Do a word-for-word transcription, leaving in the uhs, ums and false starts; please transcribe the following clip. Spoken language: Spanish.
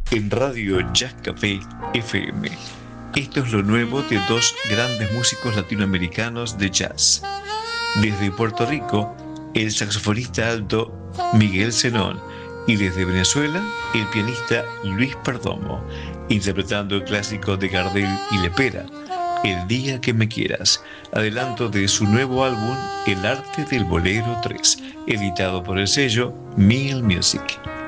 en Radio Jazz Café F M. Esto es lo nuevo de dos grandes músicos latinoamericanos de jazz. Desde Puerto Rico, el saxofonista alto Miguel Zenón, y desde Venezuela, el pianista Luis Perdomo, interpretando el clásico de Gardel y Lepera, El día que me quieras, adelanto de su nuevo álbum El arte del bolero tres, editado por el sello Miel Music.